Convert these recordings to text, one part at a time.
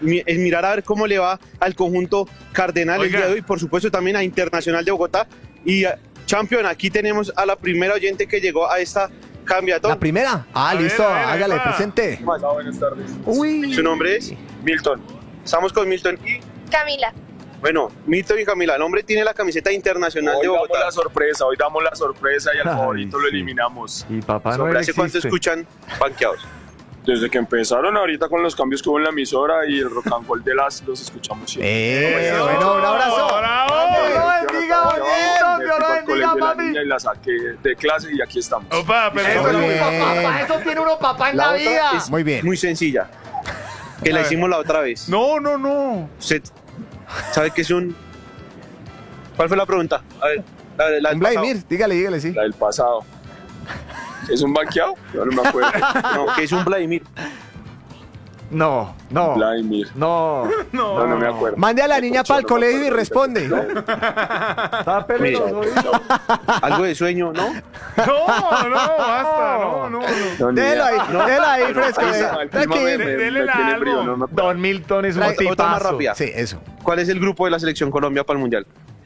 es mirar a ver cómo le va al conjunto cardenal el día de hoy, por supuesto también a Internacional de Bogotá. Y Champion, aquí tenemos a la primera oyente que llegó a esta cambiatoria. ¿La primera? Listo, hágale, presente. Buenas tardes. Uy. ¿Su nombre es? Milton. Estamos con Milton y... Camila. Bueno, Milton y Camila, el hombre tiene la camiseta Internacional de Bogotá. Hoy damos la sorpresa y al favorito lo eliminamos. Y Papá Noel ¿Hace cuánto existe. escuchan banqueados? Desde que empezaron ahorita con los cambios que hubo en la emisora y el rock and roll de los escuchamos siempre. Bueno, un abrazo. ¡Bravo! Dios lo bendiga, bonito, Dios lo bendiga, papi. Y la saqué de clase y aquí estamos. Opa, pero Eso eso es no- un papá, Eso tiene uno papá en la otra vida. es Muy bien. muy sencilla, que la hicimos la otra vez. No. ¿Usted sabe qué es un...? ¿Cuál fue la pregunta? A ver, la del Un Vladimir, dígale, sí. La del pasado. ¿Es un banqueado? Yo no me acuerdo. pasado. No, ¿qué es un Vladimir? No. Vladimir. No. No me acuerdo. Mande a la niña para el colegio y responde. Tápele los oídos. Algo de sueño, ¿no? No, basta, no. Déjelo ahí, fresco. Ahí está, el clima me Dele tiene algo. frío, no me acuerdo. Don Milton es un Otra más tipazo. rápida. Sí, eso. ¿Cuál es el grupo de la selección Colombia para el Mundial?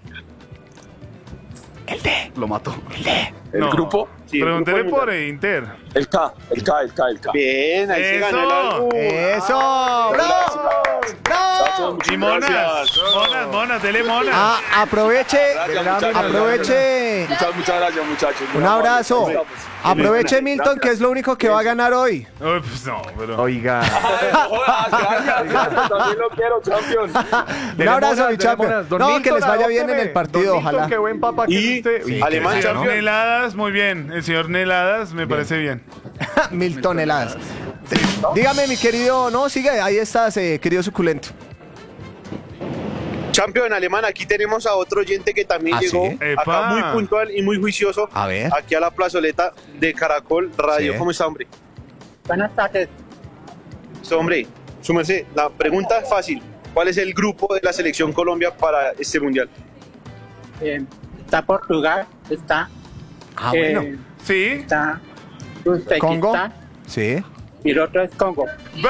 Lo mató. ¿El No. grupo? Sí, el Pregúntele grupo por del Mundial. Inter. El K. Bien, ahí se ganó el Eso. álbum. ¡Eso! ¡Bravo! ¡Bravo! Y monas, dele monas. Aproveche. Gracias, Aproveche. Muchas gracias, muchachos. Un abrazo. Estamos. Aproveche, Milton, que es lo único que va a ganar hoy. Uy, pues no, pero... Oiga. Gracias, también lo quiero, champion. Un abrazo, mi champion. No, que les vaya bien en el partido, ojalá. Qué buen papá que Y es usted. Sí, Alemán El señor champion. Neladas, muy bien. El señor Neladas me parece bien. 1000 toneladas. Dígame, mi querido. No, sigue, ahí estás, querido suculento. Champion Alemán, aquí tenemos a otro oyente que también ¿Ah, llegó sí? Epa. acá muy puntual y muy juicioso. A ver. Aquí a la plazoleta de Caracol Radio. Sí. ¿Cómo está, hombre? Buenas tardes. Hombre, su merced, la pregunta es fácil. ¿Cuál es el grupo de la selección Colombia para este mundial? Está Portugal, está, Bueno. ¿Sí? está ¿Congo? Uzbekistán Sí. y el otro es Congo.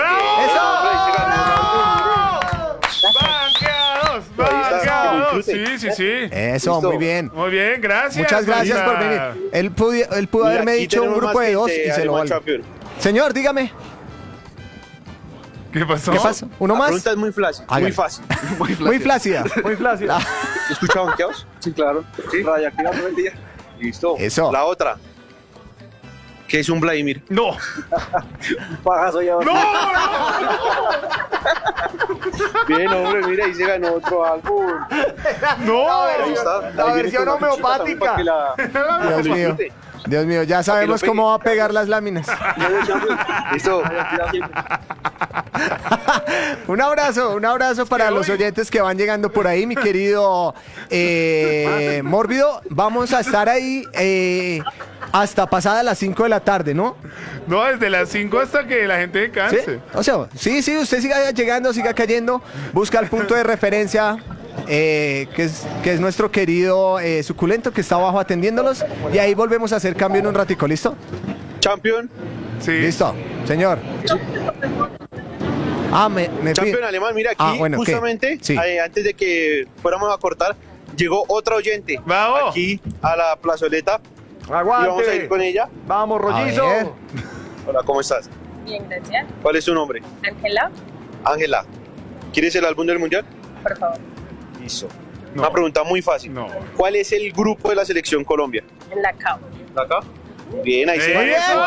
¡Banqueados! Sí. Eso, Listo. muy bien. Muy bien, gracias. Muchas gracias por Marita. venir. Él pudo Mira, haberme aquí dicho un tenemos grupo más de dos gente, y se lo Alemán valgo. Champion. Señor, dígame. ¿Qué pasó? ¿Qué pasa? ¿Uno La más? pregunta es muy fácil. Hágale. Muy fácil. Muy flácida. Muy flácido. ¿Escucha banqueados? Sí, claro. Sí. Radioactiva todo el día. Listo. Eso. La otra. ¿Qué es un Vladimir? No. Pajazo ya. Bien, hombre, mira, ahí se ganó otro álbum. No. Ahí está. La Ahí viene versión con la fichita también para homeopática. que la- Dios mío. disfrute. Dios mío, ya sabemos pegue. cómo va a pegar las láminas. Listo. Un abrazo para los oyentes que van llegando por ahí, mi querido Mórbido. Vamos a estar ahí hasta pasada las 5 de la tarde, ¿no? No, desde las 5 hasta que la gente ¿Sí? canse. O sea, sí, usted siga llegando, siga cayendo, busca el punto de referencia. Que es nuestro querido suculento que está abajo atendiéndolos y ahí volvemos a hacer cambio en un ratico, ¿listo? Champion. Sí. Listo, señor. Me pide- Champion Alemán, mira aquí, Bueno, ¿qué? justamente, Sí. antes de que fuéramos a cortar, llegó otra oyente. Bravo. Aquí a la plazoleta. Y vamos a ir Aguante. con ella. Vamos, A ver. rollizo. Hola, ¿cómo estás? Bien, gracias. ¿Cuál es tu nombre? Ángela, Ángela. ¿Quieres el álbum del mundial? por favor. Listo. No. Una pregunta muy fácil. No. ¿Cuál es el grupo de la selección Colombia? En la CAO. ¿Acá? Bien, ahí se ¡Eso!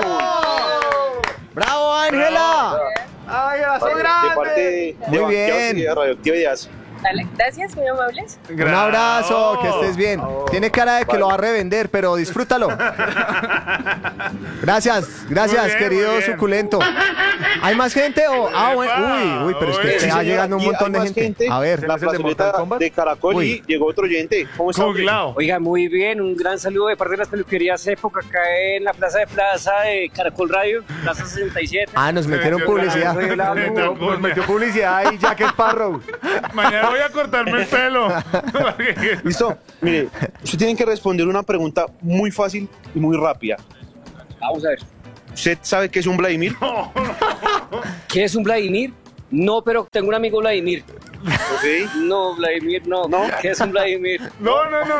¡Bravo, Ángela! Ay, De soy parte grande. de Muy Banqueados bien. y de Radioactividad. Dale, gracias, muy amables. Un abrazo, que estés bien. Tiene cara de que lo va a revender, pero disfrútalo. Gracias, Muy bien, querido muy bien. suculento. ¿Hay más gente o...? Bueno. Uy, pero es que Uy. está llegando un Aquí montón hay de más gente. A ver, La ¿Es el de Mortal plazoleta Kombat? de Caracol Uy. y llegó otro oyente. ¿Cómo está? Googlao. Oiga, muy bien, un gran saludo de parte de las peluquerías Época acá en la plaza de Caracol Radio, Plaza 67. nos metieron publicidad. Nos metió publicidad ahí, Jack Sparrow. Mañana voy a cortarme el pelo. Listo. Mire, usted tiene que responder una pregunta muy fácil y muy rápida. Vamos a ver. ¿Usted sabe qué es un Vladimir? ¿Qué es un Vladimir? No, pero tengo un amigo Vladimir. Ok. No, Vladimir no. ¿No? ¿Qué es un Vladimir? No.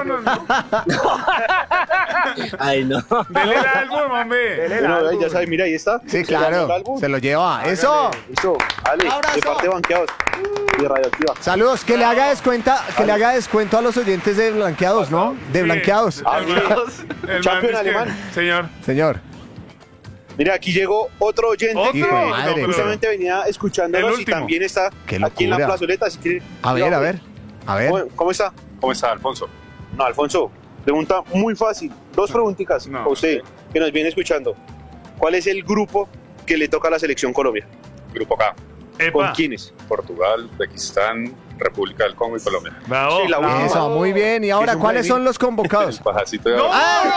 Ay, no. Dele el álbum, hombre. Bueno, ya sabes, mira, ahí está. Sí, Se ganó el claro. álbum. Se lo lleva. ¡Eso! Listo, Ale, Un abrazo. de parte de Banqueados y Radioactiva. Saludos, que le haga descuento a los oyentes de Blanqueados, ¿no? De Sí. Blanqueados. Ah, mire, El Champion man es que- alemán. Señor. Señor. Mira, aquí llegó otro oyente ¿Otro? Hijo de madre. pero- justamente venía El escuchándonos y último. también está Qué aquí en la locura. plazoleta. Si quiere, A ver, a ver. A ver. ¿Cómo está? ¿Cómo está, Alfonso? No, Alfonso, pregunta muy fácil. Dos preguntitas No. a usted que nos viene escuchando. ¿Cuál es el grupo que le toca a la selección Colombia? Grupo K. ¿Con Epa. quiénes? Portugal, Uzbekistán, República del Congo y Colombia. Bravo. Sí, la última. Eso, muy bien. Y ahora, Es un ¿cuáles Vladimir. son los convocados? Pajacito de ¡No!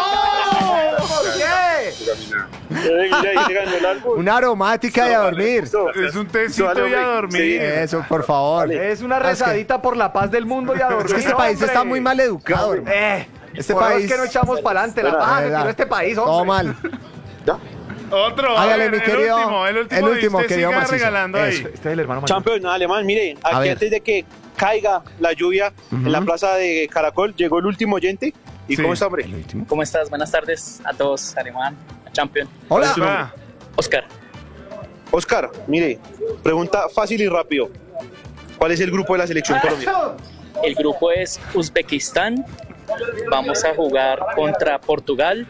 ¿Por qué? Mira, ahí se ganó el álbum. Una aromática y a dormir. Listo. Es un tecito Dale, y a hombre. dormir. Sí. Eso, por favor. Es una rezadita por la paz del mundo y a dormir. Es que este país hombre. está muy mal educado, hermano. Este Por eso país. es que no echamos para adelante. La Bueno, paja de que verdad. tiró este país, hombre. Todo mal. ¿Ya? Otro. a Hágale, ver, mi querido- El último, el último, y usted querido siga Macizo. regalando ahí. Eso. Este es el hermano mayor. Champion alemán, mire, A aquí ver. antes de que caiga la lluvia en la plaza de Caracol, llegó el último oyente. ¿Y Sí. cómo está, hombre? El último. ¿Cómo estás? Buenas tardes a todos, Alemán, a Champion. Hola. Va. Oscar. Oscar, mire, pregunta fácil y rápido. ¿Cuál es el grupo de la selección Colombia? El grupo es Uzbekistán. Vamos a jugar contra Portugal.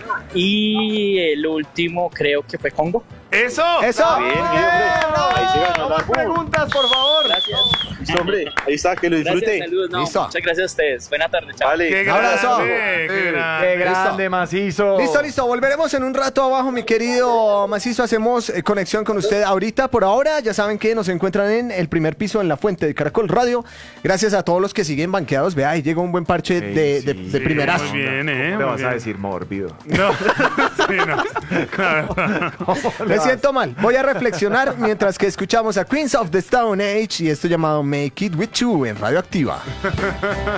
Y el último creo que fue Congo. ¡Eso! Eso. Bien, bien, hombre. Ahí se ganó el Más álbum. preguntas, por favor. Gracias. Listo, hombre. Ahí está, que lo disfrute. Gracias, saludos. No, Listo. muchas gracias a ustedes. Buena tarde, chao. Vale. ¡Qué Un abrazo. grande! ¡Qué grande! Qué grande, macizo. Listo, listo. Volveremos en un rato abajo, mi querido Macizo. Hacemos conexión con usted ahorita. Por ahora, ya saben que nos encuentran en el primer piso en la fuente de Caracol Radio. Gracias a todos los que siguen banqueados. Vea, ahí llega un buen parche de Sí, primerazo. Muy bien, ¿Qué muy le vas bien. a decir mórbido? No, sí, no. Claro. Me siento mal. Voy a reflexionar mientras que escuchamos a Queens of the Stone Age y esto llamado Make It With You en Radioactiva.